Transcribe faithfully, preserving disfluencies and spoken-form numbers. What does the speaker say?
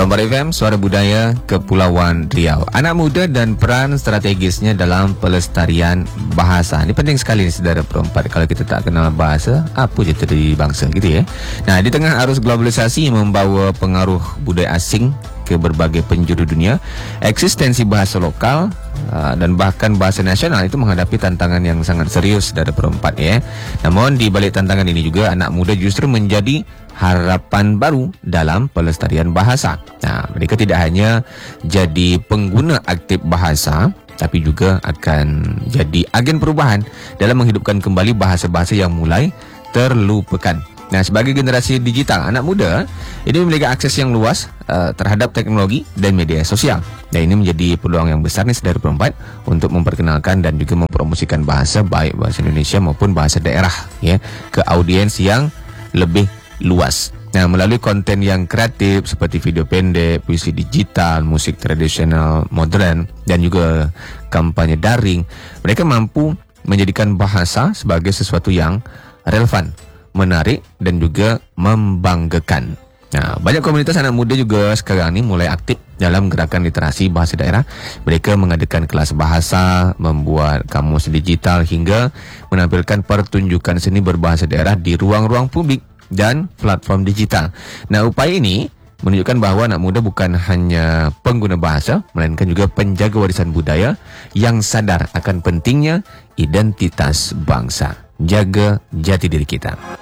Perompak F M, Suara Budaya Kepulauan Riau. Anak muda dan peran strategisnya dalam pelestarian bahasa. Ini penting sekali nih, saudara perompak. Kalau kita tak kenal bahasa, apa je dari bangsa gitu ya. Nah, di tengah arus globalisasi yang membawa pengaruh budaya asing ke berbagai penjuru dunia, eksistensi bahasa lokal uh, dan bahkan bahasa nasional itu menghadapi tantangan yang sangat serius dari perempat ya. Namun di balik tantangan ini juga anak muda justru menjadi harapan baru dalam pelestarian bahasa. Nah, mereka tidak hanya jadi pengguna aktif bahasa, tapi juga akan jadi agen perubahan dalam menghidupkan kembali bahasa-bahasa yang mulai terlupakan. Nah, sebagai generasi digital, anak muda ini memiliki akses yang luas uh, terhadap teknologi dan media sosial. Dan ini menjadi peluang yang besar nih saudara perempat untuk memperkenalkan dan juga mempromosikan bahasa, baik bahasa Indonesia maupun bahasa daerah ya, ke audiens yang lebih luas. Nah, melalui konten yang kreatif seperti video pendek, puisi digital, musik tradisional modern, dan juga kampanye daring, mereka mampu menjadikan bahasa sebagai sesuatu yang relevan, menarik dan juga membanggakan. Nah, banyak komunitas anak muda juga sekarang ini mulai aktif dalam gerakan literasi bahasa daerah. Mereka mengadakan kelas bahasa, membuat kamus digital hingga menampilkan pertunjukan seni berbahasa daerah di ruang-ruang publik dan platform digital. Nah, upaya ini menunjukkan bahwa anak muda bukan hanya pengguna bahasa, melainkan juga penjaga warisan budaya yang sadar akan pentingnya identitas bangsa. Jaga jati diri kita.